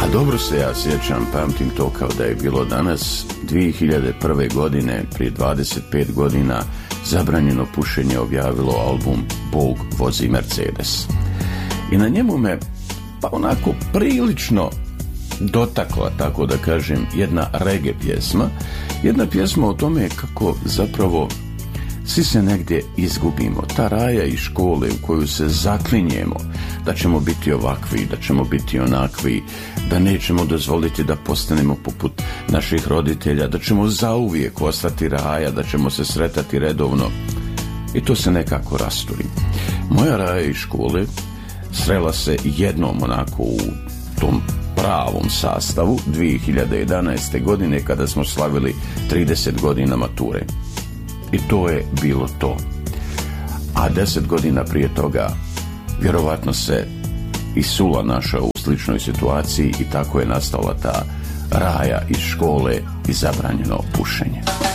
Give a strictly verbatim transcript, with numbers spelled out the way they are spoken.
A dobro se ja sjećam, pamtim to kao da je bilo danas. Dvije hiljade prve. godine, prije dvadeset pet godina, Zabranjeno pušenje objavilo album Bog vozi Mercedes. I na njemu me, pa onako prilično dotakla, tako da kažem, jedna reggae pjesma. Jedna pjesma o tome kako zapravo svi se negdje izgubimo. Ta raja iz škole u koju se zaklinjemo da ćemo biti ovakvi, da ćemo biti onakvi, da nećemo dozvoliti da postanemo poput naših roditelja, da ćemo zauvijek ostati raja, da ćemo se sretati redovno. I to se nekako rasturi. Moja raja iz škole srela se jednom onako u tom pravom sastavu dvije hiljade jedanaeste. godine kada smo slavili trideset godina mature. I to je bilo to. A deset godina prije toga vjerovatno se i Sula našao u sličnoj situaciji i tako je nastala ta raja iz škole i zabranjeno pušenje.